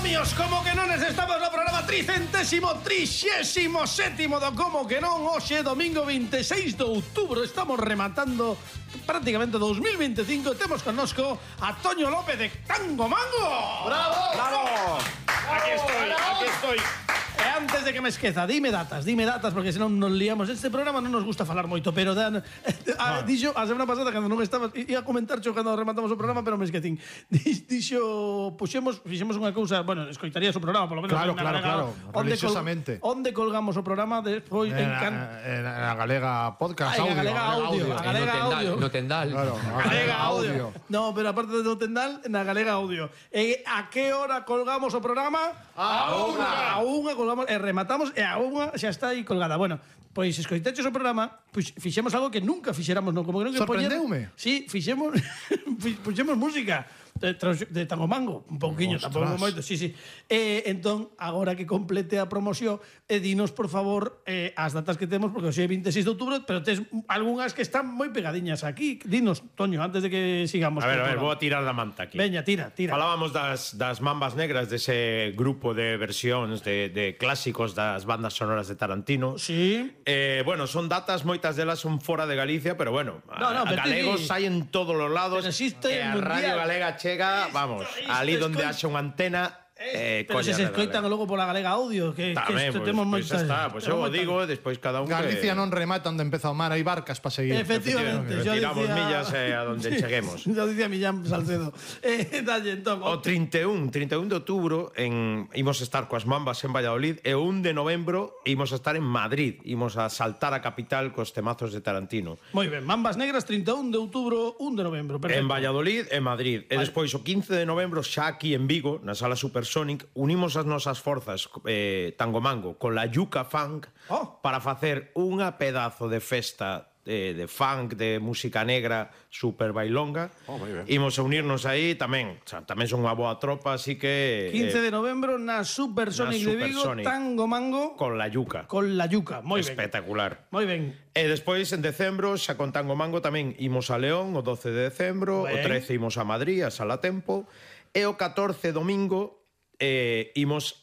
Demonios, como que non estamos no programa 337º do Como que non. Hoxe, domingo 26 de outubro, estamos rematando prácticamente 2025. Temos connosco a Toño López de Tango Mango. ¡Bravo! ¡Bravo! Aquí estoy. E antes de que me esqueza, dime datas, porque senón nos liamos. Este programa non nos gusta falar moito, pero dixo a semana pasada cando non estabas, ia comentar xo cando rematamos o programa, pero me esquecín. Dixo, fixemos unha cousa, bueno, escoitarías o programa, polo menos. Claro, religiosamente. Onde colgamos o programa despois en a Galega Podcast, audio. A Galega Audio. No Tendal. Claro, Galega Audio. No, pero aparte do Tendal, na Galega Audio. E a que hora colgamos o programa? A unha colgamos e rematamos e a unha xa está aí colgada. Bueno, pois escoitaches o programa, pois fixemos algo que nunca fixéramos, non? Como que non que sorprendeume. Sí, fixemos puxemos música de Tango Mango, un pouquiño, tampouco moito, sí. Entón, agora que complete a promoción, dinos, por favor, as datas que temos, porque hoxe é 26 de outubro, pero tes algunhas que están moi pegadiñas aquí. Dinos, Toño, antes de que sigamos. A ver, vou a tirar da manta aquí. Veña, tira. Falábamos das Mambas Negras, dese grupo de versións de clásicos das bandas sonoras de Tarantino. Sí. Bueno, son datas, moitas delas son fora de Galicia, pero bueno, galegos hai en todos os lados. Pero existe a mundial. Radio Galega chega, vamos, ali donde haxa unha antena. Pero se escoitan logo pola Galega Audio, que isto temos moitas. Pois eu o digo, despois cada un Galicia non remata onde empeza o mar, hai barcas para seguir. Efectivamente, yo tiramos decía... millas a donde cheguemos. Yo dicía Millán Salcedo. Dalle, entón. O 31 de outubro imos estar coas Mambas en Valladolid e o 1 de novembro imos estar en Madrid. Imos a saltar a capital cos temazos de Tarantino. Moi ben, Mambas Negras, 31 de outubro, 1 de novembro. Perfecto. En Valladolid e Madrid. Vale. E despois o 15 de novembro xa aquí en Vigo, na Sala Supersónic, unimos as nosas forzas Tango Mango con la Yuca Funk para facer unha pedazo de festa de funk, de música negra super bailonga. Imos a unirnos aí tamén son unha boa tropa, así que 15 de novembro na Supersónic de Vigo, Tango Mango con la Yuca. Moi ben. Espectacular. Moi ben. E despois en decembro, xa con Tango Mango tamén imos a León o 12 de decembro, o 13 imos a Madrid, a Sala Tempo, e o 14 domingo imos